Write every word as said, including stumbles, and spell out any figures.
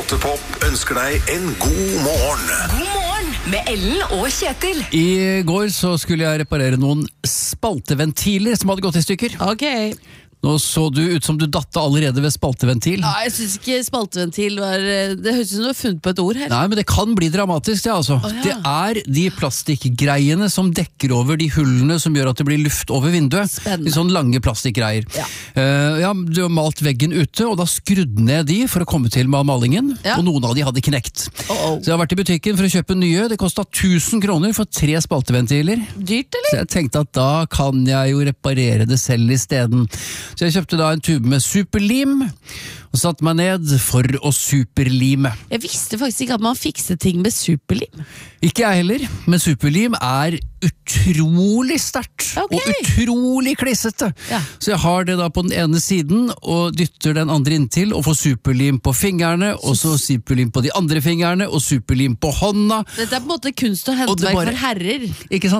P-pop ønsker deg en god morgen. God morgen med Ellen og Kjetil. I går så skulle jeg reparere noen spalteventiler som hadde gått i stykker. Ok. Nå så du ut som du datte allerede ved spalteventil. Ja, jeg synes ikke spalteventil var... Det høres ut som du har funnet på et ord her. Nei, men det kan bli dramatisk, det altså. Å, ja. Det er de plastikkgreiene som dekker over de hullene som gjør at det blir luft over vinduet. Spennende. De sånne lange plastikkgreier. Ja. Uh, ja, du har malt veggen ute, og da skrudde ned de for å komme til med malingen, Ja. og noen av de hadde knekt. Oh, oh. Så jeg har vært i butikken for å kjøpe nye. Det kostet tusen kroner for tre spalteventiler. Dyrt, Så eller? jeg tenkte at da kan jeg jo reparere det selv i stedet. Så jeg kjøpte da en tube med superlim, og satte meg ned for å superlime. Jeg visste faktisk ikke at man fikser ting med superlim. Ikke jeg heller, men superlim er utrolig sterkt, Ok. og utrolig klissete. Ja. Så jeg har det da på den ene siden, og dytter den andre inntil, og får superlim på fingrene, og så superlim på de andre fingrene, og superlim på hånda. Dette er på en måte kunst og Og det håndverk bare- for herrer. Ikke sant?